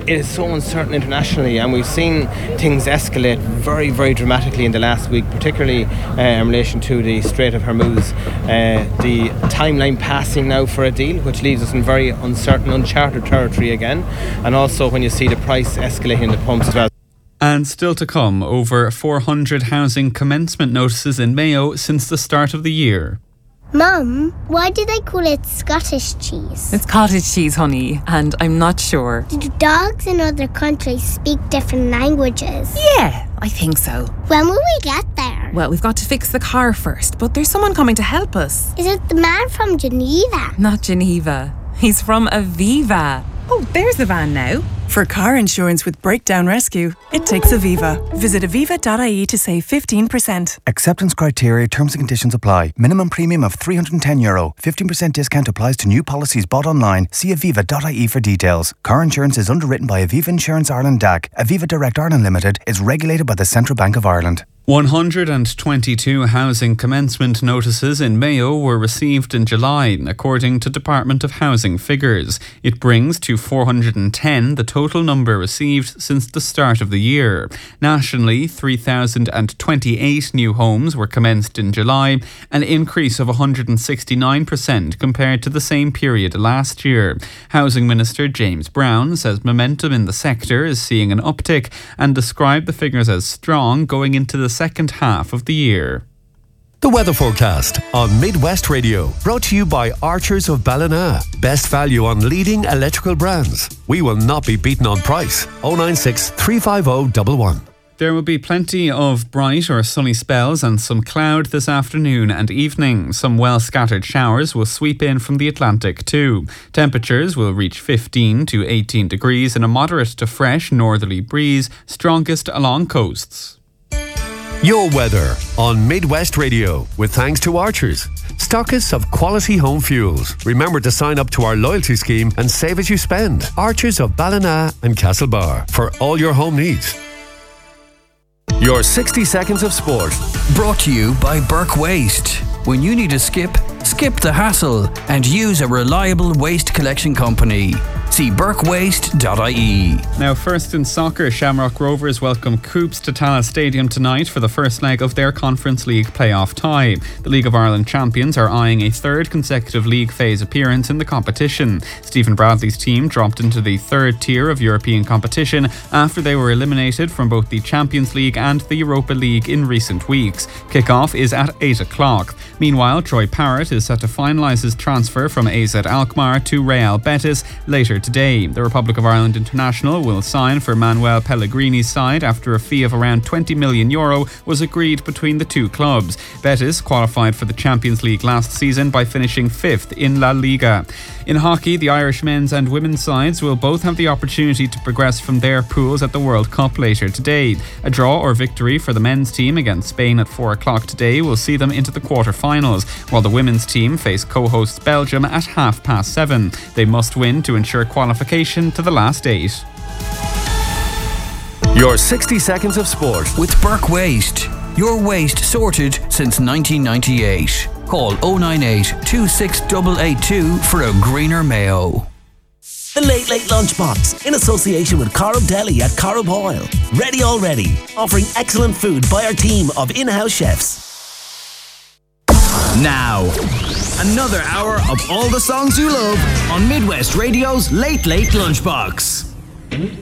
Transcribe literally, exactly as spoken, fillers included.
it is so uncertain internationally, and we've seen things escalate very, very dramatically in the last week, particularly uh, in relation to the Strait of Hormuz. Uh, the timeline passing now for a deal, which leaves us in very uncertain, uncharted territory again, and also when you see the price escalating in the pumps as well. And still to come, over four hundred housing commencement notices in Mayo since the start of the year. Mum, why do they call it Scottish cheese? It's cottage cheese, honey, and I'm not sure. Do dogs in other countries speak different languages? Yeah, I think so. When will we get there? Well, we've got to fix the car first, but there's someone coming to help us. Is it the man from Geneva? Not Geneva. He's from Aviva. Oh, there's the van now. For car insurance with breakdown rescue, it takes Aviva. Visit aviva dot I E to save fifteen percent. Acceptance criteria, terms and conditions apply. Minimum premium of three hundred ten euro. fifteen percent discount applies to new policies bought online. See aviva dot I E for details. Car insurance is underwritten by Aviva Insurance Ireland D A C. Aviva Direct Ireland Limited is regulated by the Central Bank of Ireland. one hundred twenty-two housing commencement notices in Mayo were received in July, according to Department of Housing figures. It brings to four hundred ten the total number received since the start of the year. Nationally, three thousand twenty-eight new homes were commenced in July, an increase of one hundred sixty-nine percent compared to the same period last year. Housing Minister James Brown says momentum in the sector is seeing an uptick and described the figures as strong going into the second half of the year. The weather forecast on Midwest Radio, brought to you by Archers of Ballina. Best value on leading electrical brands. We will not be beaten on price. oh nine six, three five oh, one one. There will be plenty of bright or sunny spells and some cloud this afternoon and evening. Some well-scattered showers will sweep in from the Atlantic too. Temperatures will reach fifteen to eighteen degrees and a moderate to fresh northerly breeze, strongest along coasts. Your weather on Midwest Radio, with thanks to Archers, stockists of quality home fuels. Remember to sign up to our loyalty scheme and save as you spend. Archers of Ballina and Castlebar, for all your home needs. Your sixty seconds of sport. Brought to you by Burke Waste. When you need a skip, skip the hassle and use a reliable waste collection company. See burke waste dot I E. Now, first in soccer, Shamrock Rovers welcome Coops to Tallaght Stadium tonight for the first leg of their Conference League playoff tie. The League of Ireland champions are eyeing a third consecutive league phase appearance in the competition. Stephen Bradley's team dropped into the third tier of European competition after they were eliminated from both the Champions League and the Europa League in recent weeks. Kick-off is at eight o'clock. Meanwhile, Troy Parrott is set to finalise his transfer from A Z Alkmaar to Real Betis later today. The Republic of Ireland international will sign for Manuel Pellegrini's side after a fee of around twenty million euro was agreed between the two clubs. Betis qualified for the Champions League last season by finishing fifth in La Liga. In hockey, the Irish men's and women's sides will both have the opportunity to progress from their pools at the World Cup later today. A draw or victory for the men's team against Spain at four o'clock today will see them into the quarter-finals, while the women's team face co-hosts Belgium at half past seven. They must win to ensure qualification to the last eight. Your sixty seconds of sport with Burke Waste. Your waste sorted since nineteen ninety-eight. Call oh nine eight, two six eight eight two for a greener Mayo. The Late Late Lunchbox, in association with Corrib Deli at Corrib Oil. Ready already, offering excellent food by our team of in-house chefs. Now, another hour of all the songs you love on Midwest Radio's Late Late Lunchbox.